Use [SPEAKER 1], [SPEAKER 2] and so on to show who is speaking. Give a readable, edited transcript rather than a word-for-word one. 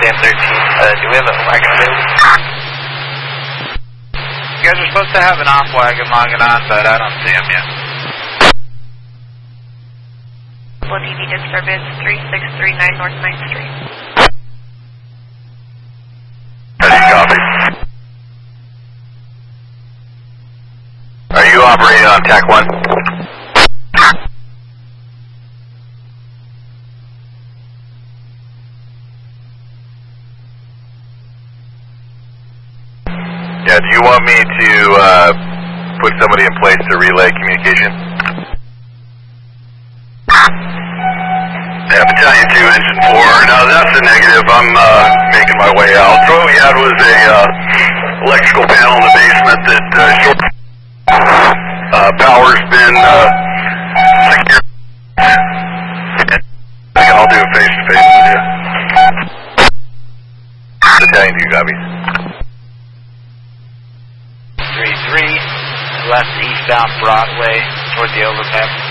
[SPEAKER 1] Dan 13. Do we have a wagon available?
[SPEAKER 2] You guys are supposed to have an off wagon logging on, but I don't see him yet.
[SPEAKER 3] DV disturbance 3639 North 9th Street.
[SPEAKER 4] Ready, copy. Are you operating on TAC 1? Yeah, do you want me to put somebody in place to relay communication? Yeah, Battalion 2, Engine 4. No, that's a negative. I'm making my way out. So what we had was a electrical panel in the basement that short power's been secured. I'll do it face-to-face with you. Battalion 2, copy.
[SPEAKER 2] 3-3, left eastbound Broadway toward the overpass.